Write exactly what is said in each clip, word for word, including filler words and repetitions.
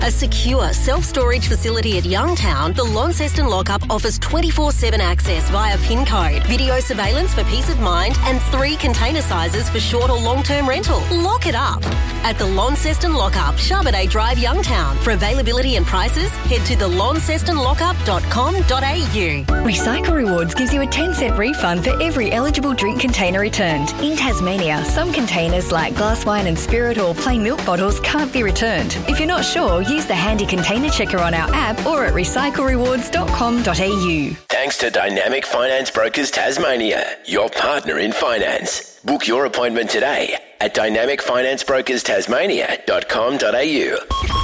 A secure self-storage facility at Youngtown, the Launceston Lockup offers twenty-four seven access via PIN code, video surveillance for peace of mind, and three container sizes for short or long-term rental. Lock it up at the Launceston Lockup, Charbonnet Drive, Youngtown. For availability and prices, head to the launceston lockup dot com dot a u. Recycle Rewards gives you a ten cent refund for every eligible drink container returned. In Tasmania, some containers like glass wine and spirit or plain milk bottles can't be returned. If you're not sure, use the handy container checker on our app or at recycle rewards dot com dot a u. Thanks to Dynamic Finance Brokers Tasmania, your partner in finance. Book your appointment today at dynamic finance brokers tasmania dot com dot a u.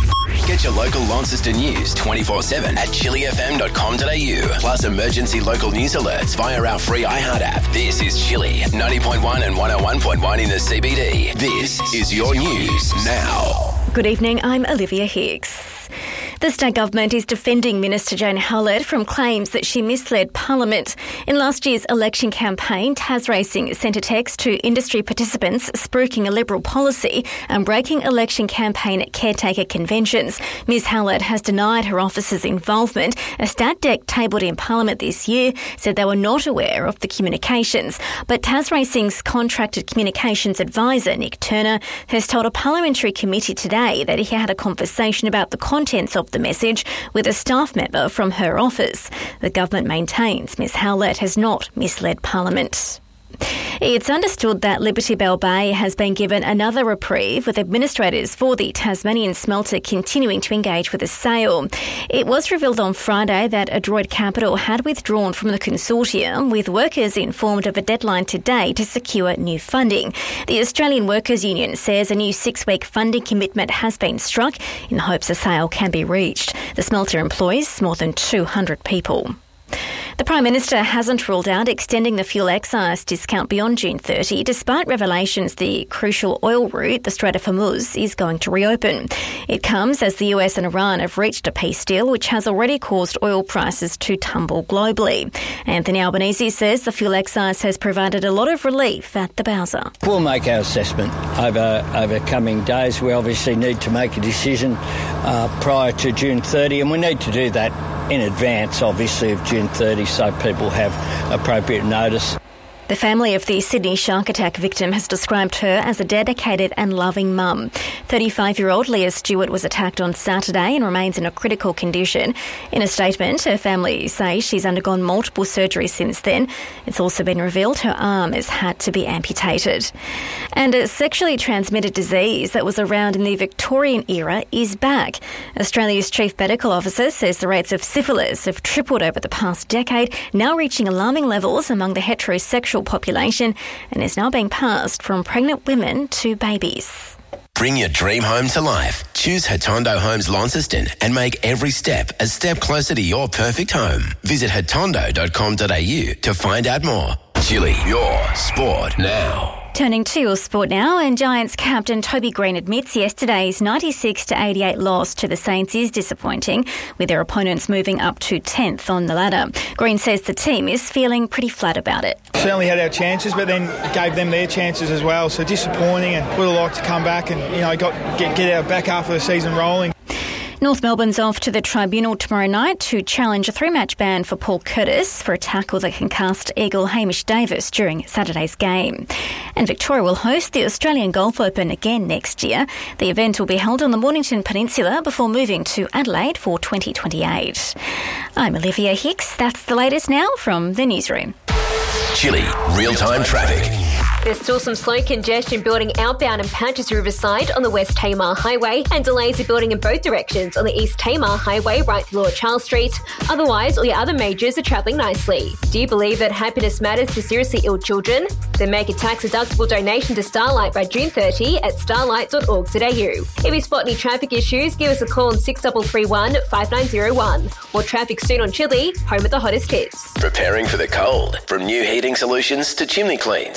Get your local Launceston news twenty-four seven at chili f m dot com dot a u. Plus emergency local news alerts via our free iHeart app. This is Chili, ninety point one and one oh one point one in the C B D. This is your news now. Good evening, I'm Olivia Hicks. The state government is defending Minister Jane Howlett from claims that she misled Parliament. In last year's election campaign, TasRacing sent a text to industry participants spruiking a Liberal policy and breaking election campaign caretaker conventions. Ms Howlett has denied her office's involvement. A stat deck tabled in Parliament this year said they were not aware of the communications. But TasRacing's contracted communications advisor, Nick Turner, has told a parliamentary committee today that he had a conversation about the contents of the message with a staff member from her office. The government maintains Ms Howlett has not misled Parliament. It's understood that Liberty Bell Bay has been given another reprieve, with administrators for the Tasmanian smelter continuing to engage with a sale. It was revealed on Friday that Adroit Capital had withdrawn from the consortium, with workers informed of a deadline today to secure new funding. The Australian Workers' Union says a new six-week funding commitment has been struck in hopes a sale can be reached. The smelter employs more than two hundred people. The Prime Minister hasn't ruled out extending the fuel excise discount beyond June thirtieth, despite revelations the crucial oil route, the Strait of Hormuz, is going to reopen. It comes as the U S and Iran have reached a peace deal, which has already caused oil prices to tumble globally. Anthony Albanese says the fuel excise has provided a lot of relief at the Bowser. We'll make our assessment over, over coming days. We obviously need to make a decision uh, prior to June thirtieth, and we need to do that in advance, obviously, of June thirtieth, so people have appropriate notice. The family of the Sydney shark attack victim has described her as a dedicated and loving mum. thirty-five-year-old Leah Stewart was attacked on Saturday and remains in a critical condition. In a statement, her family say she's undergone multiple surgeries since then. It's also been revealed her arm has had to be amputated. And a sexually transmitted disease that was around in the Victorian era is back. Australia's Chief Medical Officer says the rates of syphilis have tripled over the past decade, now reaching alarming levels among the heterosexual population, and is now being passed from pregnant women to babies. Bring your dream home to life. Choose Hatondo Homes Launceston and make every step a step closer to your perfect home. Visit hatondo dot com dot a u to find out more. Chili, your sport now. Turning to your sport now, and Giants captain Toby Green admits yesterday's ninety-six to eighty-eight loss to the Saints is disappointing, with their opponents moving up to tenth on the ladder. Green says the team is feeling pretty flat about it. Certainly had our chances, but then gave them their chances as well. So disappointing, and would have liked to come back and you know got get, get our back half of the season rolling. North Melbourne's off to the tribunal tomorrow night to challenge a three-match ban for Paul Curtis for a tackle that concussed Eagle Hamish Davis during Saturday's game. And Victoria will host the Australian Golf Open again next year. The event will be held on the Mornington Peninsula before moving to Adelaide for twenty twenty-eight. I'm Olivia Hicks. That's the latest now from the newsroom. Chili, real-time traffic. There's still some slow congestion building outbound in Patches Riverside on the West Tamar Highway, and delays are building in both directions on the East Tamar Highway right through Lord Charles Street. Otherwise, all your other majors are travelling nicely. Do you believe that happiness matters to seriously ill children? Then make a tax-deductible donation to Starlight by June thirtieth at starlight dot org dot a u. If you spot any traffic issues, give us a call on six three three one, five nine zero one. More traffic soon on Chili, home of the hottest hits. Preparing for the cold. From new heating solutions to chimney cleans. Heat up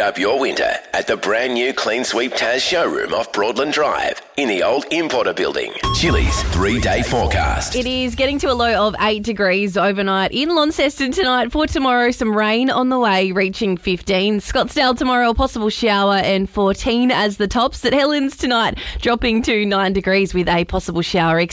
up your winter at the brand new Clean Sweep Taz showroom off Broadland Drive in the old Importer building. Chili's three-day forecast. It is getting to a low of eight degrees overnight in Launceston tonight. For tomorrow, some rain on the way, reaching fifteen. Scottsdale tomorrow, a possible shower, and fourteen as the tops. At Helens tonight, dropping to nine degrees with a possible shower